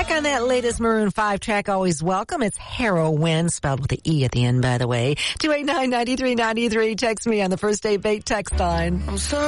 Feedback on that latest Maroon 5 track, always welcome. It's Heroin, spelled with the E at the end, by the way. 289-9393. Text me on the First Date Bait text line.